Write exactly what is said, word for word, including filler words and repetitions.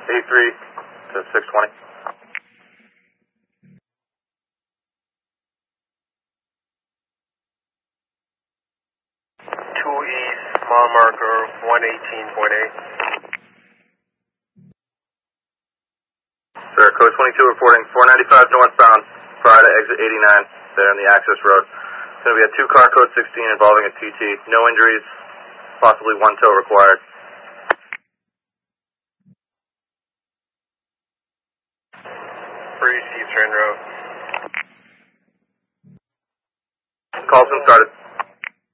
eighty-three to six twenty. two East, mile marker one eighteen point eight. Sir, code twenty-two reporting four ninety-five northbound prior to exit eighty-nine there on the access road. It's going to be a two-car code sixteen involving a T T. No injuries, possibly one tow required. Free C train road. Call's been started.